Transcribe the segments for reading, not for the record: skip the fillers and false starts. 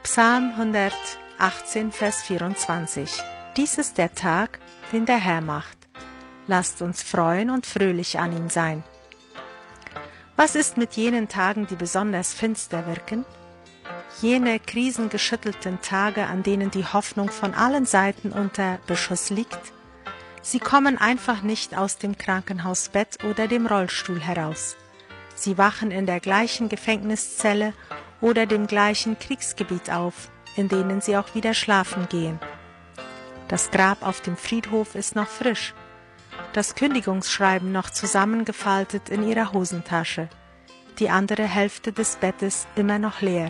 Psalm 118, Vers 24. Dies ist der Tag, den der Herr macht. Lasst uns freuen und fröhlich an ihm sein. Was ist mit jenen Tagen, die besonders finster wirken? Jene krisengeschüttelten Tage, an denen die Hoffnung von allen Seiten unter Beschuss liegt? Sie kommen einfach nicht aus dem Krankenhausbett oder dem Rollstuhl heraus. Sie wachen in der gleichen Gefängniszelle oder dem gleichen Kriegsgebiet auf, in denen sie auch wieder schlafen gehen. Das Grab auf dem Friedhof ist noch frisch, das Kündigungsschreiben noch zusammengefaltet in ihrer Hosentasche, die andere Hälfte des Bettes immer noch leer.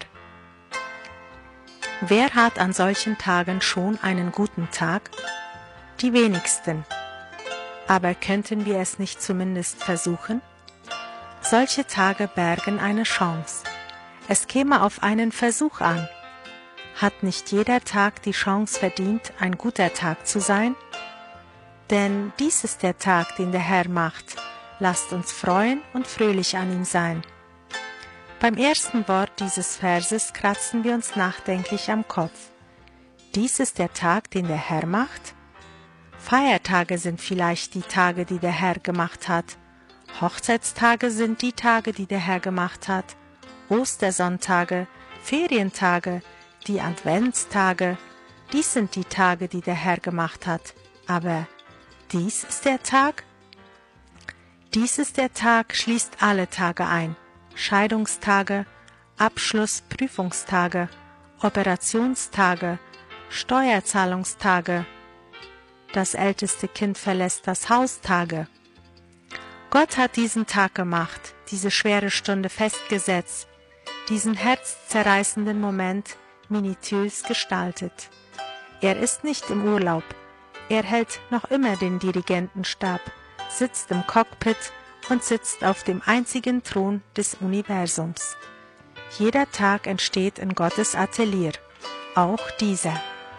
Wer hat an solchen Tagen schon einen guten Tag? Die wenigsten. Aber könnten wir es nicht zumindest versuchen? Solche Tage bergen eine Chance. Es käme auf einen Versuch an. Hat nicht jeder Tag die Chance verdient, ein guter Tag zu sein? Denn dies ist der Tag, den der Herr macht. Lasst uns freuen und fröhlich an ihm sein. Beim ersten Wort dieses Verses kratzen wir uns nachdenklich am Kopf. Dies ist der Tag, den der Herr macht? Feiertage sind vielleicht die Tage, die der Herr gemacht hat. Hochzeitstage sind die Tage, die der Herr gemacht hat. Ostersonntage, Ferientage, die Adventstage, dies sind die Tage, die der Herr gemacht hat. Aber dies ist der Tag? Dies ist der Tag schließt alle Tage ein. Scheidungstage, Abschlussprüfungstage, Operationstage, Steuerzahlungstage, das älteste Kind verlässt das Haus Tage. Gott hat diesen Tag gemacht, diese schwere Stunde festgesetzt, diesen herzzerreißenden Moment minutiös gestaltet. Er ist nicht im Urlaub, er hält noch immer den Dirigentenstab, sitzt im Cockpit und sitzt auf dem einzigen Thron des Universums. Jeder Tag entsteht in Gottes Atelier, auch dieser.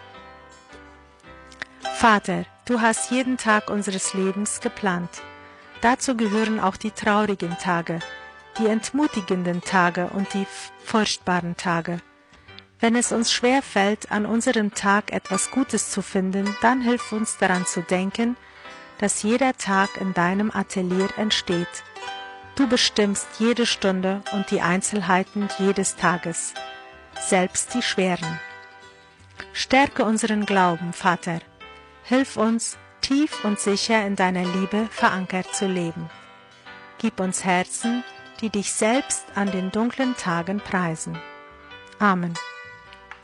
Vater, du hast jeden Tag unseres Lebens geplant. Dazu gehören auch die traurigen Tage, die entmutigenden Tage und die furchtbaren Tage. Wenn es uns schwer fällt, an unserem Tag etwas Gutes zu finden, dann hilf uns daran zu denken, dass jeder Tag in deinem Atelier entsteht. Du bestimmst jede Stunde und die Einzelheiten jedes Tages, selbst die schweren. Stärke unseren Glauben, Vater. Hilf uns, tief und sicher in deiner Liebe verankert zu leben. Gib uns Herzen, die dich selbst an den dunklen Tagen preisen. Amen.